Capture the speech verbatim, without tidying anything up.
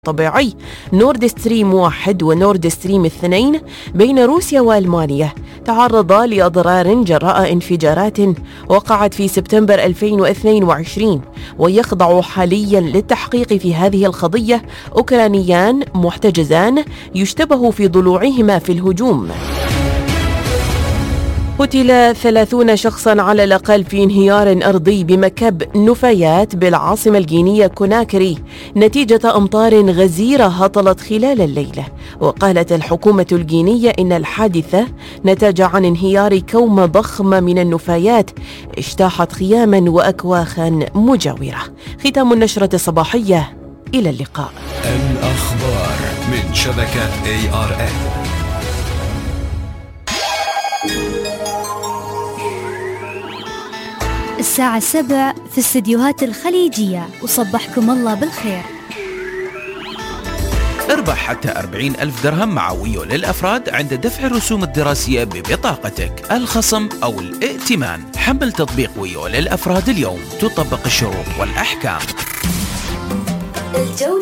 طبيعي نورد ستريم واحد ونورد ستريم اثنين بين روسيا وألمانيا تعرضا لأضرار جراء انفجارات وقعت في سبتمبر ألفين واثنين وعشرين، ويخضع حاليا للتحقيق في هذه القضية أوكرانيان محتجزان يشتبه في ضلوعهما في الهجوم. قتل ثلاثون شخصاً على الأقل في انهيار أرضي بمكب نفايات بالعاصمة الغينية كوناكري نتيجة أمطار غزيرة هطلت خلال الليلة. وقالت الحكومة الغينية إن الحادثة نتج عن انهيار كومة ضخمة من النفايات اجتاحت خياماً وأكواخاً مجاورة. ختام النشرة الصباحية، إلى اللقاء. الأخبار من شبكة إيه آر إن. الساعة السبع في استديوهات الخليجية، وصبحكم الله بالخير. اربح حتى أربعين ألف درهم مع ويو للأفراد عند دفع الرسوم الدراسية ببطاقتك، الخصم أو الائتمان. حمل تطبيق ويو للأفراد اليوم، تطبق الشروط والأحكام.